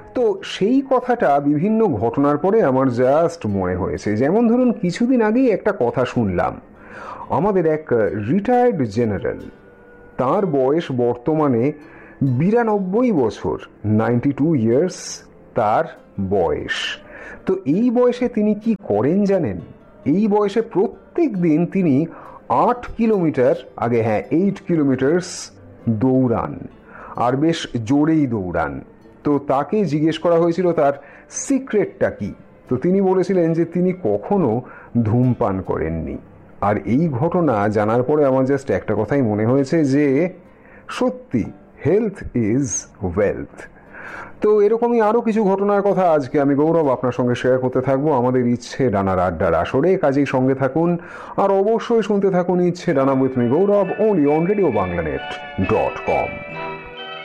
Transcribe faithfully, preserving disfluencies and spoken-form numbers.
তো সেই কথাটা বিভিন্ন ঘটনার পরে আমার জাস্ট মনে হয়েছে। যেমন ধরুন, কিছুদিন আগেই একটা কথা শুনলাম, আমাদের এক রিটায়ার্ড জেনারেল, তার বয়স বর্তমানে বিরানব্বই বছর, নাইনটি টু ইয়ার্স তার বয়স। তো এই বয়সে তিনি কি করেন জানেন? এই বয়সে প্রত্যেক দিন তিনি আট কিলোমিটার, আগে হ্যাঁ এইট কিলোমিটার্স দৌড়ান, আর বেশ জোরেই দৌড়ান। তো তাকে জিজ্ঞেস করা হয়েছিল তার সিক্রেটটা কি। তো তিনি বলেছিলেন যে তিনি কখনো ধূমপান করেননি। আর এই ঘটনা জানার পরে আমার জাস্ট একটা কথাই মনে হয়েছে যে সত্যি হেলথ ইজ ওয়েলথ। তো এরকমই আরও কিছু ঘটনার কথা আজকে আমি গৌরব আপনার সঙ্গে শেয়ার করতে থাকবো আমাদের ইচ্ছে ডানার আড্ডার আসরে। কাজেই সঙ্গে থাকুন, আর অবশ্যই শুনতে থাকুন ইচ্ছে ডানা with me Gaurav, only on radio Bangla net dot com.